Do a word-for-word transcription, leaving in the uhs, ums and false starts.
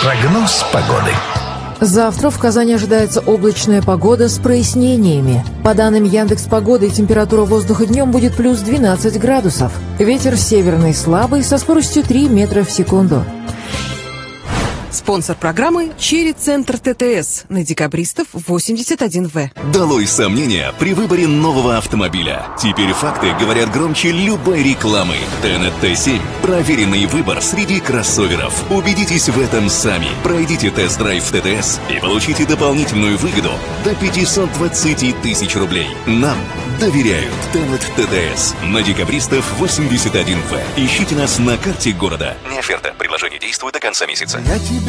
Прогноз погоды. Завтра в Казани ожидается облачная погода с прояснениями. По данным Яндекс.Погоды, температура воздуха днем будет плюс двенадцать градусов. Ветер северный слабый со скоростью три метра в секунду. Спонсор программы «Черри Центр ТТС» на Декабристов восемьдесят один В. Долой сомнения при выборе нового автомобиля. Теперь факты говорят громче любой рекламы. Тенет Т семь – проверенный выбор среди кроссоверов. Убедитесь в этом сами. Пройдите тест-драйв ТТС и получите дополнительную выгоду до пятьсот двадцать тысяч рублей. Нам доверяют. Тенет ТТС на Декабристов восемьдесят один В. Ищите нас на карте города. Не оферта. Предложение действует до конца месяца. Я